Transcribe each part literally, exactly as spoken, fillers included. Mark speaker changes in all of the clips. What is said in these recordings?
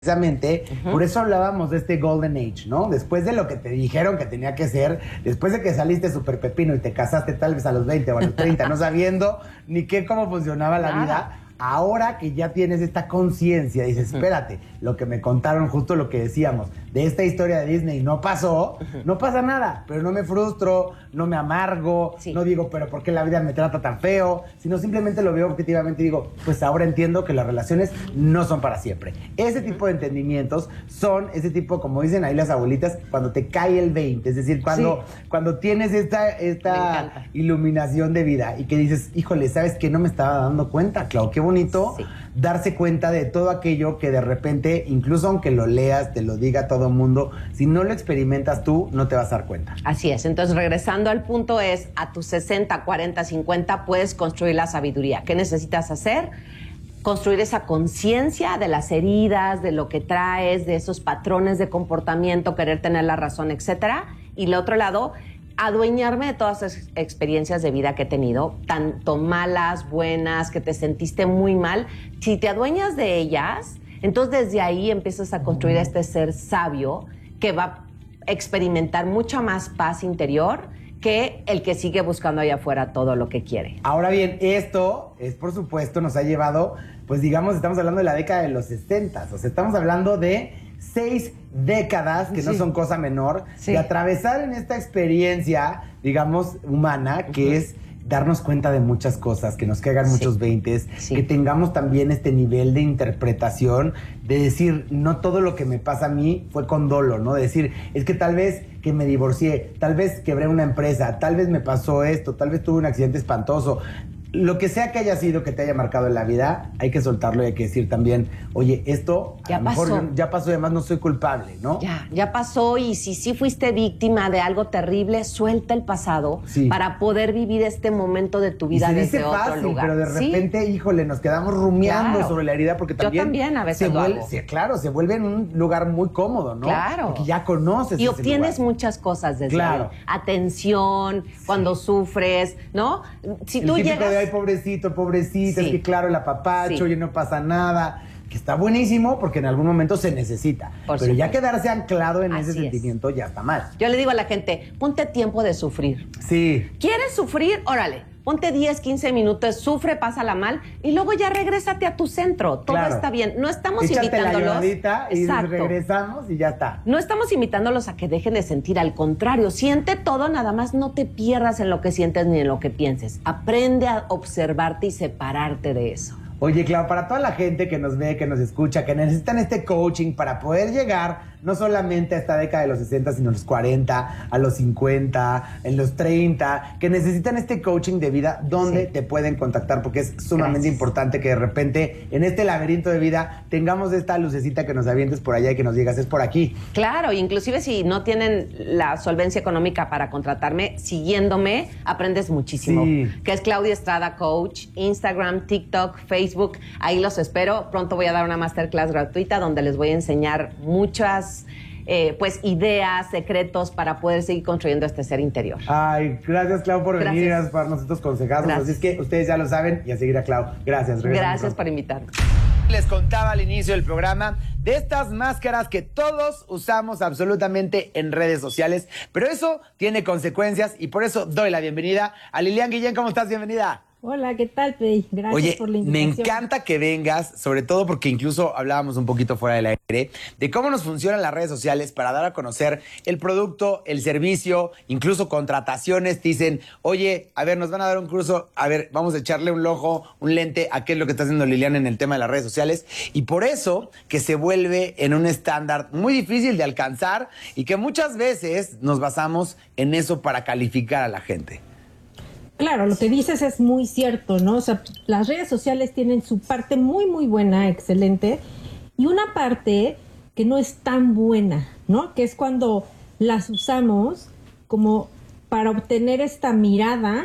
Speaker 1: Precisamente,
Speaker 2: Uh-huh.
Speaker 1: por eso hablábamos de este Golden Age, ¿no? Después de lo que te dijeron que tenía que ser, después de que saliste súper pepino y te casaste tal vez a los veinte o a los treinta, no sabiendo ni qué, cómo funcionaba la
Speaker 2: Nada.
Speaker 1: vida, ahora que ya tienes esta conciencia, dices,
Speaker 2: Uh-huh.
Speaker 1: espérate, lo que me contaron, justo lo que decíamos, de esta historia de Disney no pasó,
Speaker 2: Uh-huh.
Speaker 1: no pasa nada, pero no me frustro, no me amargo,
Speaker 2: Sí.
Speaker 1: no digo, pero ¿por qué la vida me trata tan feo? Sino simplemente lo veo objetivamente y digo, pues ahora entiendo que las relaciones no son para siempre. Ese tipo de entendimientos son ese tipo, como dicen ahí las abuelitas, cuando te cae el veinte, es decir, cuando,
Speaker 2: Sí.
Speaker 1: cuando tienes esta,
Speaker 2: Me
Speaker 1: esta
Speaker 2: encanta.
Speaker 1: iluminación de vida y que dices, híjole, ¿sabes qué? No me estaba dando cuenta, Clau, qué bonito
Speaker 2: Sí.
Speaker 1: darse cuenta de todo aquello que de repente, incluso aunque lo leas, te lo diga todo el mundo, si no lo experimentas tú, no te vas a dar cuenta.
Speaker 2: Así es. Entonces, regresando al punto es, a tus sesenta, cuarenta, cincuenta puedes construir la sabiduría. ¿Qué necesitas hacer? Construir esa conciencia de las heridas, de lo que traes, de esos patrones de comportamiento, querer tener la razón, etcétera. Y el otro lado, adueñarme de todas esas experiencias de vida que he tenido, tanto malas, buenas, que te sentiste muy mal. Si te adueñas de ellas, entonces desde ahí empiezas a construir a este ser sabio que va a experimentar mucha más paz interior que el que sigue buscando allá afuera todo lo que quiere.
Speaker 1: Ahora bien, esto es, por supuesto, nos ha llevado, pues digamos, estamos hablando de la década de los sesenta, o sea, estamos hablando de seis décadas, que no
Speaker 2: Sí.
Speaker 1: son cosa menor,
Speaker 2: Sí.
Speaker 1: de atravesar en esta experiencia, digamos, humana, que
Speaker 2: Ujú.
Speaker 1: es darnos cuenta de muchas cosas, que nos caigan
Speaker 2: Sí.
Speaker 1: muchos veintes,
Speaker 2: Sí.
Speaker 1: que tengamos también este nivel de interpretación, de decir, no todo lo que me pasa a mí fue con dolo, ¿no? De decir, es que tal vez que me divorcié, tal vez quebré una empresa, tal vez me pasó esto, tal vez tuve un accidente espantoso. Lo que sea que haya sido que te haya marcado en la vida, hay que soltarlo y hay que decir también, oye, esto a
Speaker 2: Ya
Speaker 1: lo mejor
Speaker 2: pasó.
Speaker 1: yo- ya pasó y además no soy culpable, ¿no?
Speaker 2: Ya, ya pasó, y si sí fuiste víctima de algo terrible, suelta el pasado
Speaker 1: Sí.
Speaker 2: para poder vivir este momento de tu
Speaker 1: Y
Speaker 2: vida
Speaker 1: se
Speaker 2: desde
Speaker 1: dice
Speaker 2: otro
Speaker 1: fácil,
Speaker 2: lugar.
Speaker 1: pero de
Speaker 2: Sí.
Speaker 1: repente, híjole, nos quedamos rumiando
Speaker 2: Claro.
Speaker 1: sobre la herida porque
Speaker 2: Yo
Speaker 1: también...
Speaker 2: también a veces
Speaker 1: se
Speaker 2: lo
Speaker 1: vuelve,
Speaker 2: hago.
Speaker 1: sí, claro, se vuelve en un lugar muy cómodo, ¿no?
Speaker 2: Claro.
Speaker 1: Porque ya conoces
Speaker 2: Y
Speaker 1: ese
Speaker 2: obtienes
Speaker 1: lugar.
Speaker 2: muchas cosas desde
Speaker 1: Claro.
Speaker 2: ahí. Atención, cuando sufres, ¿no? Si
Speaker 1: El
Speaker 2: tú
Speaker 1: típico
Speaker 2: llegas...
Speaker 1: de, ay, pobrecito, pobrecita,
Speaker 2: Sí.
Speaker 1: es que claro, el apapacho,
Speaker 2: Sí.
Speaker 1: oye, no pasa nada, que está buenísimo porque en algún momento se necesita.
Speaker 2: Por
Speaker 1: pero ya
Speaker 2: supuesto.
Speaker 1: quedarse anclado en ese
Speaker 2: Así es.
Speaker 1: sentimiento ya está mal.
Speaker 2: Yo le digo a la gente, ponte tiempo de sufrir.
Speaker 1: Sí.
Speaker 2: ¿Quieres sufrir? Órale, ponte diez, quince minutos, sufre, pásala mal y luego ya regrésate a tu centro. Todo
Speaker 1: Claro.
Speaker 2: está bien. No estamos
Speaker 1: Échate la
Speaker 2: invitándolos.
Speaker 1: lloradita y
Speaker 2: Exacto.
Speaker 1: regresamos y ya está.
Speaker 2: No estamos invitándolos a que dejen de sentir, al contrario, siente todo, nada más no te pierdas en lo que sientes ni en lo que pienses. Aprende a observarte y separarte de eso.
Speaker 1: Oye, claro, para toda la gente que nos ve, que nos escucha, que necesitan este coaching para poder llegar no solamente a esta década de los sesenta, sino a los cuarenta, a los cincuenta, en los treinta, que necesitan este coaching de vida, ¿dónde
Speaker 2: Sí.
Speaker 1: te pueden contactar? Porque es sumamente
Speaker 2: Gracias.
Speaker 1: importante que de repente en este laberinto de vida tengamos esta lucecita que nos avientes por allá y que nos digas, es por aquí.
Speaker 2: Claro, inclusive si no tienen la solvencia económica para contratarme, siguiéndome aprendes muchísimo.
Speaker 1: Sí.
Speaker 2: Que es Claudia Estrada Coach, Instagram, TikTok, Facebook. Ahí los espero. Pronto voy a dar una masterclass gratuita donde les voy a enseñar muchas eh, pues ideas, secretos para poder seguir construyendo este ser interior.
Speaker 1: Ay, gracias, Clau, por
Speaker 2: Gracias.
Speaker 1: venir, gracias por darnos estos consejazos.
Speaker 2: Gracias.
Speaker 1: Así es que ustedes ya lo saben y a seguir a Clau. Gracias. regresamos
Speaker 2: Gracias
Speaker 1: pronto.
Speaker 2: por invitarme.
Speaker 1: Les contaba al inicio del programa de estas máscaras que todos usamos absolutamente en redes sociales, pero eso tiene consecuencias y por eso doy la bienvenida a Lilian Guillén. ¿Cómo estás? Bienvenida.
Speaker 3: Hola, ¿qué tal, Pei? Gracias
Speaker 1: Oye,
Speaker 3: por la
Speaker 1: me
Speaker 3: invitación.
Speaker 1: encanta que vengas, sobre todo porque incluso hablábamos un poquito fuera del aire, de cómo nos funcionan las redes sociales para dar a conocer el producto, el servicio, incluso contrataciones. Te dicen, oye, a ver, nos van a dar un curso, a ver, vamos a echarle un ojo, un lente a qué es lo que está haciendo Lilian en el tema de las redes sociales. Y por eso que se vuelve en un estándar muy difícil de alcanzar y que muchas veces nos basamos en eso para calificar a la gente.
Speaker 3: Claro, lo que dices es muy cierto, ¿no? O sea, las redes sociales tienen su parte muy, muy buena, excelente, y una parte que no es tan buena, ¿no? Que es cuando las usamos como para obtener esta mirada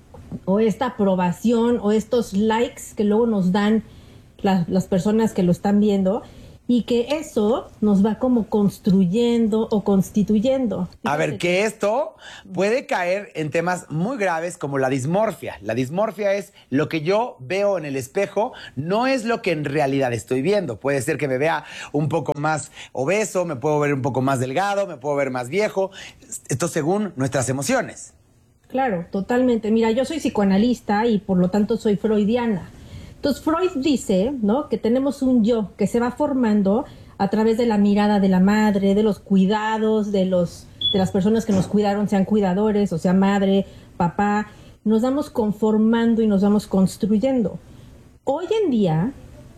Speaker 3: o esta aprobación o estos likes que luego nos dan la- las personas que lo están viendo. y que eso nos va como construyendo o constituyendo.
Speaker 1: A ver, que esto puede caer en temas muy graves como la dismorfia. La dismorfia es lo que yo veo en el espejo, no es lo que en realidad estoy viendo. Puede ser que me vea un poco más obeso, me puedo ver un poco más delgado, me puedo ver más viejo. Esto según nuestras emociones.
Speaker 3: Claro, totalmente. Mira, yo soy psicoanalista y por lo tanto soy freudiana. Entonces Freud dice, ¿no?, que tenemos un yo que se va formando a través de la mirada de la madre, de los cuidados, de los de las personas que nos cuidaron, sean cuidadores, o sea, madre, papá. Nos vamos conformando y nos vamos construyendo. Hoy en día,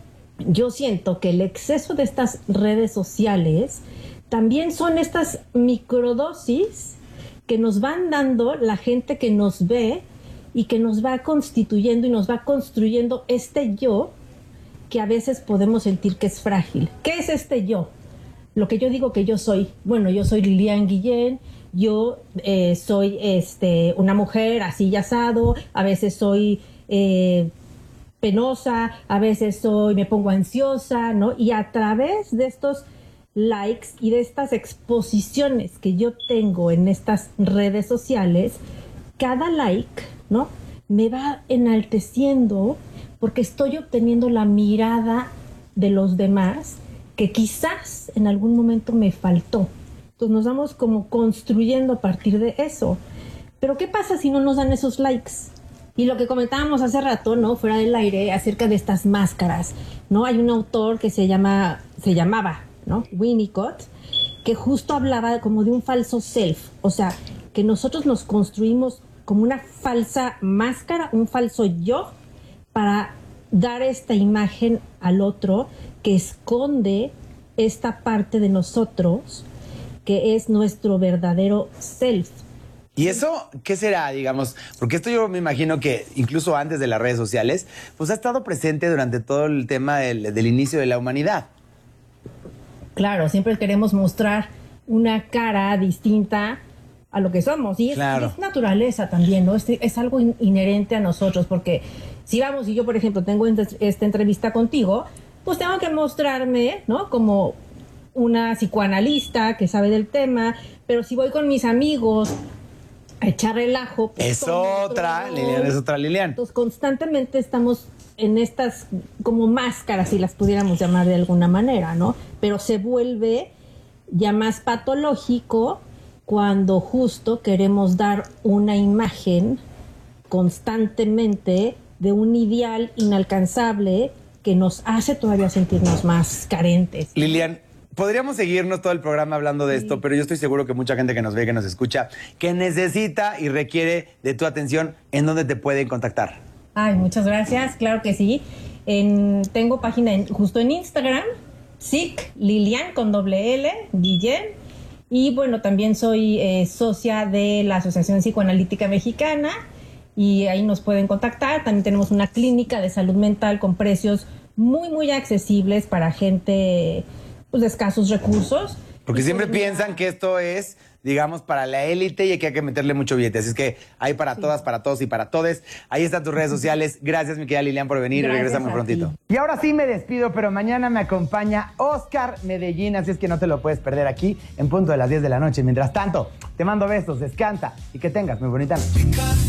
Speaker 3: yo siento que el exceso de estas redes sociales también son estas microdosis que nos van dando la gente que nos ve y que nos va constituyendo y nos va construyendo este yo que a veces podemos sentir que es frágil. ¿Qué es este yo? Lo que yo digo que yo soy. Bueno, yo soy Lilian Guillén, yo eh, soy este, una mujer así y asado, a veces soy eh, penosa, a veces soy, me pongo ansiosa, ¿no? Y a través de estos likes y de estas exposiciones que yo tengo en estas redes sociales, cada like, ¿no?, me va enalteciendo porque estoy obteniendo la mirada de los demás que quizás en algún momento me faltó. Entonces nos vamos como construyendo a partir de eso. Pero ¿qué pasa si no nos dan esos likes? Y lo que comentábamos hace rato, ¿no?, fuera del aire, acerca de estas máscaras, ¿no? Hay un autor que se llama, se llamaba, ¿no?, Winnicott, que justo hablaba como de un falso self, o sea, que nosotros nos construimos como una falsa máscara, un falso yo, para dar esta imagen al otro que esconde esta parte de nosotros que es nuestro verdadero self.
Speaker 1: ¿Y eso qué será, digamos? Porque esto yo me imagino que incluso antes de las redes sociales, pues ha estado presente durante todo el tema del, del inicio de la humanidad.
Speaker 3: Claro, siempre queremos mostrar una cara distinta a lo que somos. Y es,
Speaker 1: claro.
Speaker 3: es naturaleza también, ¿no? Es, es algo in, inherente a nosotros, porque si vamos y yo, por ejemplo, tengo esta entrevista contigo, pues tengo que mostrarme, ¿no?, como una psicoanalista que sabe del tema, pero si voy con mis amigos a echar relajo... Pues
Speaker 1: es otra, Lilian, es otra Lilian.
Speaker 3: Entonces constantemente estamos en estas como máscaras, si las pudiéramos llamar de alguna manera, ¿no? Pero se vuelve ya más patológico cuando justo queremos dar una imagen constantemente de un ideal inalcanzable que nos hace todavía sentirnos más carentes.
Speaker 1: Lilian, podríamos seguirnos todo el programa hablando de sí. esto, pero yo estoy seguro que mucha gente que nos ve, que nos escucha, que necesita y requiere de tu atención, ¿en dónde te pueden contactar?
Speaker 3: Ay, muchas gracias, claro que sí. En, tengo página en, justo en Instagram, Psic Lilian con doble L, Guillén. Y bueno, también soy eh, socia de la Asociación Psicoanalítica Mexicana y ahí nos pueden contactar. También tenemos una clínica de salud mental con precios muy, muy accesibles para gente pues, de escasos recursos.
Speaker 1: Porque siempre piensan que esto es, digamos, para la élite y que hay que meterle mucho billete. Así es que hay para sí. todas, para todos y para todes. Ahí están tus redes sociales. Gracias, mi querida Lilian, por venir.
Speaker 3: Gracias,
Speaker 1: regresa muy prontito.
Speaker 3: Ti.
Speaker 1: Y ahora sí me despido, pero mañana me acompaña Oscar Medellín. Así es que no te lo puedes perder aquí en punto de las diez de la noche. Mientras tanto, te mando besos, descansa y que tengas muy bonita noche.